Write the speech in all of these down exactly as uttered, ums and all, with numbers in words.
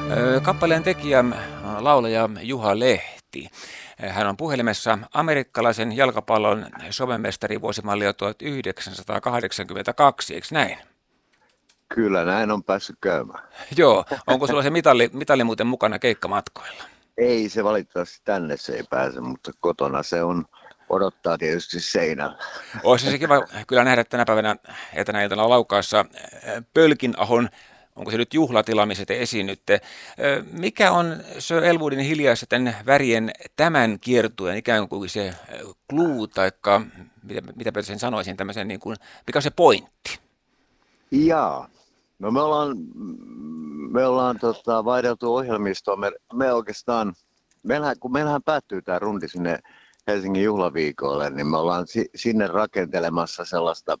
Ö, Kappaleen tekijä, laulaja Juha Lehti. Hän on puhelimessa amerikkalaisen jalkapallon Suomenmestari vuosimallia tuhatyhdeksänsataakahdeksankymmentäkaksi, eikö näin? Kyllä, näin on päässyt käymään. Joo, onko sulla se mitalli, mitalli muuten mukana keikkamatkoilla? Ei se valitettavasti tänne se ei pääse, mutta kotona se on, odottaa tietysti seinällä. Olisi se kiva kyllä nähdä tänä päivänä ja tänä iltana Laukaassa Pölkinahon, onko se nyt juhlatila, missä te esiinnytte. Mikä on Sir Elwoodin hiljaisten värien tämän kiertueen ikään kuin se clue, taikka mitä, mitä sen sanoisin, tämmöisen niin kuin, mikä on se pointti? Jaa, no me ollaan, me ollaan tota, vaihdeltu ohjelmistoa. Me, me oikeastaan, meillähän, kun meillähän päättyy tämä rundi sinne Helsingin juhlaviikolle, niin me ollaan si, sinne rakentelemassa sellaista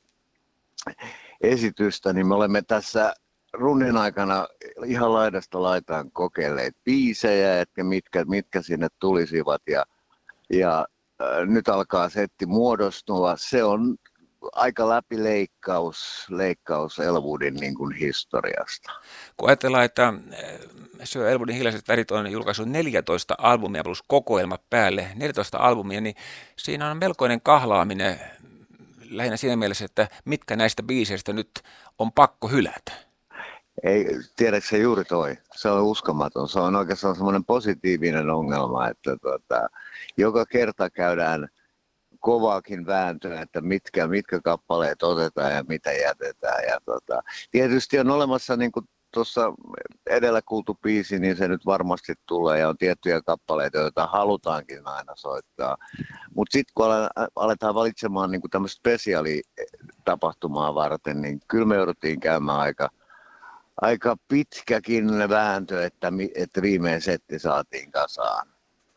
esitystä, niin me olemme tässä runnin aikana ihan laidasta laitaan kokeilleet biisejä, että mitkä, mitkä sinne tulisivat ja, ja äh, nyt alkaa setti muodostua. Se on aika läpileikkaus leikkaus Elwoodin niin kuin historiasta. Kun ajatellaan, että Sir Elwoodin hiljaiset värit on julkaissut neljätoista albumia plus kokoelma päälle, neljätoista albumia, niin siinä on melkoinen kahlaaminen lähinnä siinä mielessä, että mitkä näistä biiseistä nyt on pakko hylätä. Ei, tiedätkö se juuri toi? Se on uskomaton. Se on oikeastaan semmoinen positiivinen ongelma, että tuota, joka kerta käydään kovaakin vääntöä, että mitkä, mitkä kappaleet otetaan ja mitä jätetään. Ja tuota, tietysti on olemassa, niin kuin tuossa edellä kuultu biisi, niin se nyt varmasti tulee ja on tiettyjä kappaleita, joita halutaankin aina soittaa. Mutta sitten kun aletaan valitsemaan niin kuin tämmöistä spesiaalitapahtumaa varten, niin kyllä me jouduttiin käymään aika Aika pitkäkin vääntö, että, että viimein setti saatiin kasaan.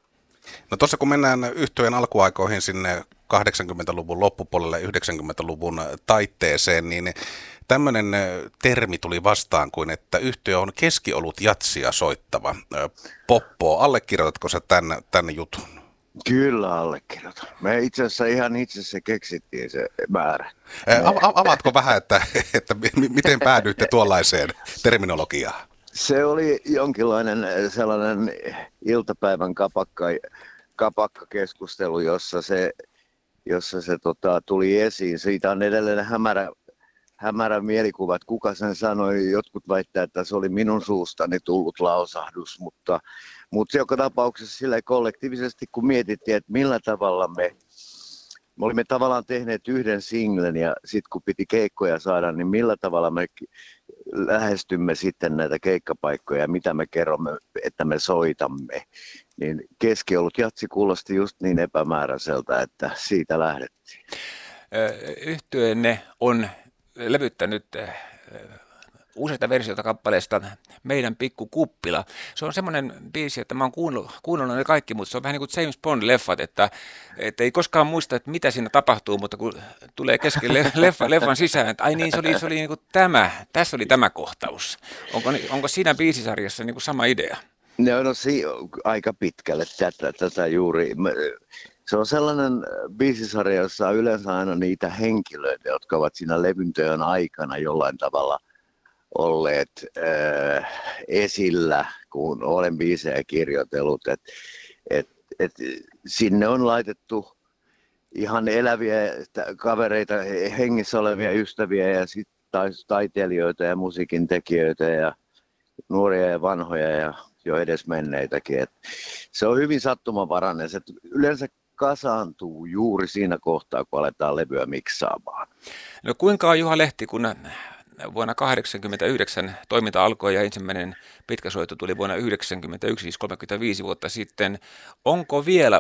No tuossa kun mennään yhtyeen alkuaikoihin sinne kahdeksankymmentäluvun loppupuolelle yhdeksänkymmentäluvun taitteeseen, niin tämmöinen termi tuli vastaan kuin, että yhtye on keskiolut jatsia soittava. Poppo, allekirjoitatko sä tämän, tämän jutun? Kyllä allekirjoitan. Me itse asiassa ihan itse se keksittiin se määrä. Ava- avaatko vähän, että, että miten päädyitte tuollaiseen terminologiaan? Se oli jonkinlainen sellainen iltapäivän kapakka, kapakkakeskustelu, jossa se, jossa se tota, tuli esiin. Siitä on edelleen hämärä, hämärä mielikuva, että kuka sen sanoi. Jotkut väittää, että se oli minun suustani tullut lausahdus, mutta Mutta joka tapauksessa sillä kollektiivisesti, kun mietittiin, että millä tavalla me, me olimme tavallaan tehneet yhden singlen ja sitten kun piti keikkoja saada, niin millä tavalla me lähestymme sitten näitä keikkapaikkoja ja mitä me kerromme, että me soitamme. Niin keskiolut jatsi kuulosti just niin epämääräiseltä, että siitä lähdettiin. Yhtyeenne on levyttänyt useita versioita kappaleesta Meidän pikku kuppila. Se on semmoinen biisi, että mä oon kuunnellut, kuunnellut ne kaikki, mutta se on vähän niin kuin James Bond-leffat, että, että ei koskaan muista, että mitä siinä tapahtuu, mutta kun tulee kesken leffa, leffan sisään, että ai niin, se oli, se oli niin kuin tämä, tässä oli tämä kohtaus. Onko, onko siinä biisisarjassa niin kuin sama idea? No, no si- aika pitkälle tätä, tätä juuri. Se on sellainen biisisarja, jossa on yleensä aina niitä henkilöitä, jotka ovat siinä levyntöön aikana jollain tavalla olleet äh, esillä, kun olen biisejä kirjoitellut. Et, et, et sinne on laitettu ihan eläviä kavereita, hengissä olevia ystäviä ja sit taiteilijoita ja musiikin tekijöitä ja nuoria ja vanhoja ja jo edes menneitäkin. Et se on hyvin sattumanvarainen. Se yleensä kasaantuu juuri siinä kohtaa, kun aletaan levyä miksaamaan. No kuinka on Juha Lehti, kun vuonna tuhatyhdeksänsataakahdeksankymmentäyhdeksän toiminta alkoi ja ensimmäinen pitkäsoitto tuli vuonna yhdeksänkymmentäyksi, siis kolmekymmentäviisi vuotta sitten. Onko vielä